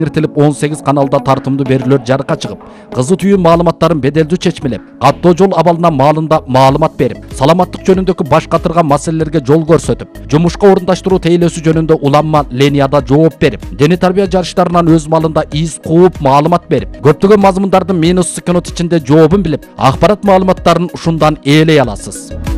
киртилип 18 каналда тартымдуу берүүлөр жарыкка чыгып, кызы түйүн маалыматтарын беделдүү чечмелеп, каттоо жол абалына маалында маалымат берип, саламаттык жөнүндөгү баш катырган маселелерге жол көрсөтүп, жумушка орундаштыруу тейлөөсү жөнүндө уланма линияда жооп берип, дене тарбия жарыштарынан өз малында из кууп маалымат берип, көптөгөн мазмундардын минус секунд ичинде жообун билип, акпарат маалыматтарын ушундан ээлей аласыз.